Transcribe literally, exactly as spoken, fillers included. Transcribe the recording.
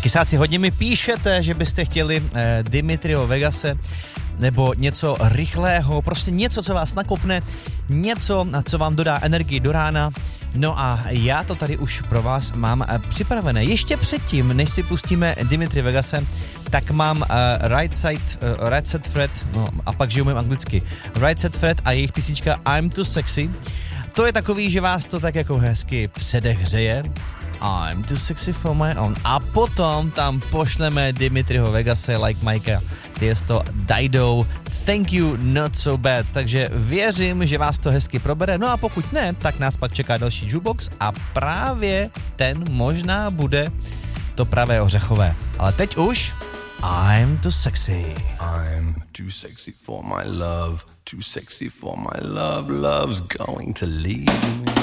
Kysáci, hodně mi píšete, že byste chtěli eh, Dimitriho Vegase nebo něco rychlého, prostě něco, co vás nakopne, něco, co vám dodá energii do rána. No a já to tady už pro vás mám eh, připravené. Ještě předtím, než si pustíme Dimitri Vegase, tak mám uh, Right Side, uh, Right Set Fred, no a pak, že umím anglicky, Right Set Fred a jejich písnička I'm Too Sexy. To je takový, že vás to tak jako hezky předehřeje. I'm too sexy for my own. A potom tam pošleme Dimitriho Vegase, Like Mikea, Tiesto, Dido, Thank You, Not So Bad. Takže věřím, že vás to hezky probere. No a pokud ne, tak nás pak čeká další jukebox a právě ten možná bude to pravé ořechové. Ale teď už I'm too sexy. I'm too sexy for my love, too sexy for my love, love's going to leave me.